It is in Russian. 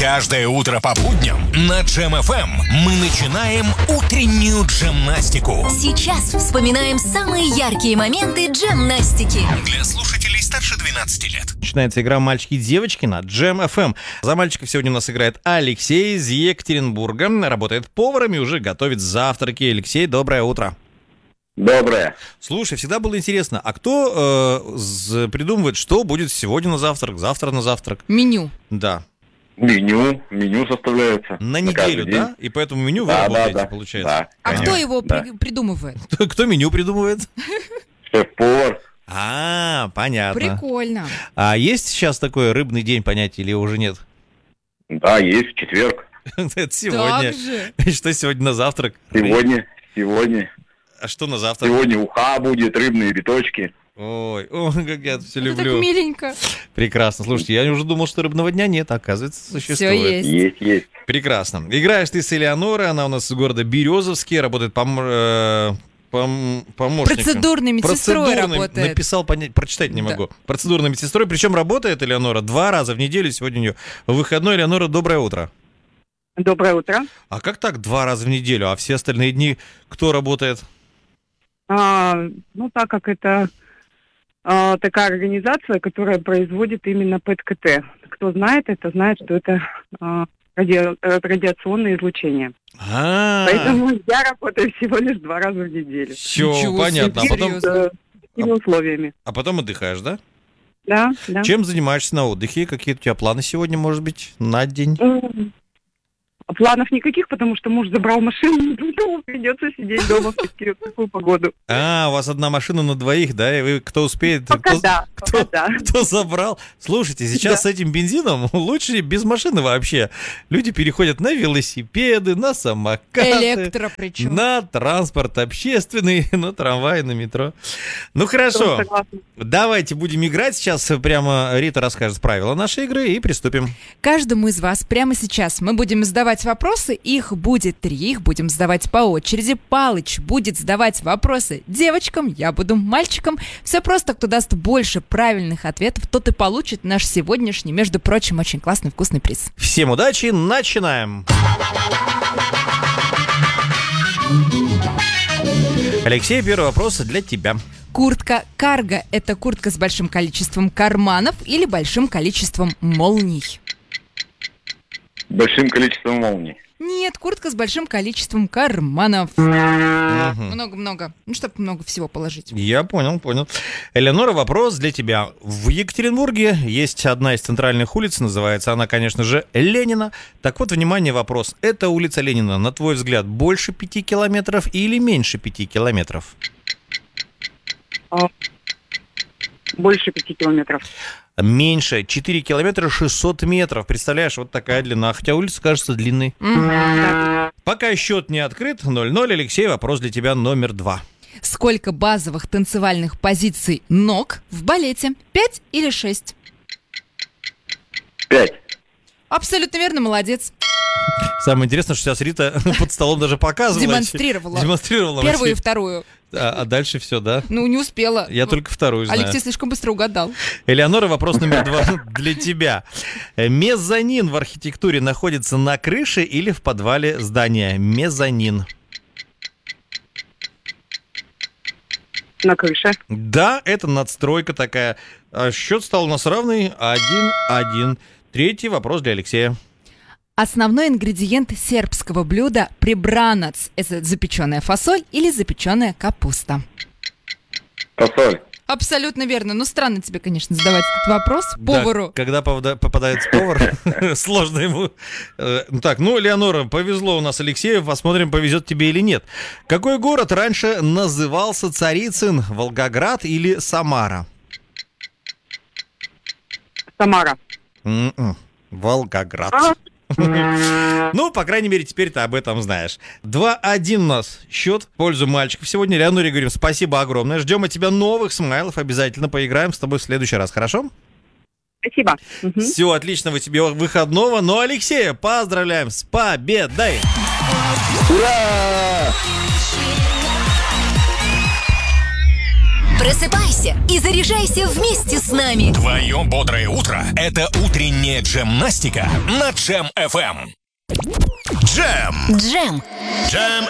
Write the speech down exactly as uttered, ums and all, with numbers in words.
Каждое утро по будням на Джем эф эм мы начинаем утреннюю джемнастику. Сейчас вспоминаем самые яркие моменты джемнастики. Для слушателей старше двенадцати лет. Начинается игра «Мальчики и девочки» на Джем эф эм. За мальчиков сегодня у нас играет Алексей из Екатеринбурга. Работает поваром и уже готовит завтраки. Алексей, доброе утро. Доброе. Слушай, всегда было интересно, а кто э, з- придумывает, что будет сегодня на завтрак, завтра на завтрак? Меню. Да. Меню, меню составляется. На каждый неделю, день. да? И поэтому меню вы Да, да, работаете, да. получается. Да, А конечно. кто его Да. при- придумывает? Кто, кто меню придумывает? Шеф-повар. А, понятно. Прикольно. А есть сейчас такой рыбный день понятие или уже нет? Да, есть в четверг. Это сегодня. Так же. Что сегодня на завтрак? Сегодня, сегодня. А что на завтрак? Сегодня уха будет, рыбные биточки. Ой, ой, как я это все Это так люблю. миленько. Прекрасно. Слушайте, я уже думал, что рыбного дня нет, а оказывается, существует. Все есть. Есть, есть. Прекрасно. Играешь ты с Элеонорой, она у нас из города Березовский, работает пом... э, пом- помощником. Процедурной медсестрой Процедурной- работает. Написал, понять, прочитать не Да. могу. Процедурной медсестрой, причем работает Элеонора два раза в неделю, сегодня у нее выходной. Элеонора, доброе утро. Доброе утро. А как так два раза в неделю, а все остальные дни кто работает? А, ну, так как это а, такая организация, которая производит именно ПЭТ-КТ. Кто знает это, знает, что это а, ради- э, радиационное излучение. А, Поэтому я работаю всего лишь два раза в неделю. все Ничего понятно. А себе, потом, С э, такими условиями. а потом отдыхаешь, да? Да, да. Чем занимаешься на отдыхе? Какие у тебя планы сегодня, может быть, на день? М, Планов никаких, потому что муж забрал машину, поэтому придется сидеть дома в такие- в такую погоду. А, у вас одна машина на двоих, да? И вы кто успеет, Пока кто, да, кто, пока да. кто забрал. Слушайте, сейчас с этим бензином лучше без машины вообще. Люди переходят на велосипеды, на самокаты, Электро причем. на транспорт общественный, на трамвай, на метро. Ну хорошо, Согласна. давайте будем играть. Сейчас прямо Рита расскажет правила нашей игры и приступим. Каждому из вас прямо сейчас мы будем задавать вопросы. Их будет три. Их будем задавать по очереди. Палыч будет задавать вопросы девочкам, я буду мальчикам. Все просто, кто даст больше правильных ответов, тот и получит наш сегодняшний, между прочим, очень классный вкусный приз. Всем удачи, начинаем. Алексей, первый вопрос для тебя. Куртка карго – это куртка с большим количеством карманов или большим количеством молний? Большим количеством молний. Нет, куртка с большим количеством карманов. Мгм. Много-много. Ну, чтобы много всего положить. Я понял, понял. Элеонора, вопрос для тебя. В Екатеринбурге есть одна из центральных улиц, называется она, конечно же, Ленина. Так вот, внимание, вопрос. Эта улица Ленина, на твой взгляд, больше пяти километров или меньше пяти километров? Больше пяти километров. Меньше. четыре километра шестьсот метров. Представляешь, вот такая длина. Хотя улица кажется длинной. Пока счет не открыт. ноль-ноль. Алексей, вопрос для тебя номер два. Сколько базовых танцевальных позиций ног в балете? Пять или шесть? Пять. Абсолютно верно, молодец. Самое интересное, что сейчас Рита под столом даже показывала. Демонстрировала. Демонстрировала. Первую и вообще. вторую. А, а дальше все, да? Ну, не успела. Я Ну, только вторую знаю. Алексей слишком быстро угадал. Элеонора, вопрос номер два для тебя. Мезонин в архитектуре находится на крыше или в подвале здания? Мезонин. На крыше. Да, это надстройка такая. А счет стал у нас равный. один-один. Третий вопрос для Алексея. Основной ингредиент сербского блюда прибранац – это запеченная фасоль или запеченная капуста? Фасоль. Абсолютно верно. Ну, странно тебе, конечно, задавать этот вопрос повару. Да, когда повда- попадается повар, сложно ему. Э, ну Так, ну, Элеонора, повезло у нас Алексею. Посмотрим, повезет тебе или нет. Какой город раньше назывался Царицын? Волгоград или Самара? Самара. М-м, Волгоград. Ну, по крайней мере, теперь ты об этом знаешь. два-один у нас счет в пользу мальчиков. Сегодня Элеоноре говорим спасибо огромное. Ждем от тебя новых смайлов. Обязательно поиграем с тобой в следующий раз, хорошо? Спасибо. Мгм. Все, отличного тебе выходного. Ну, Алексея, поздравляем с победой! Ура! Просыпайся и заряжайся вместе с нами. Твое бодрое утро – это утренняя джемнастика на Джем эф эм. Джем. Джем. Джем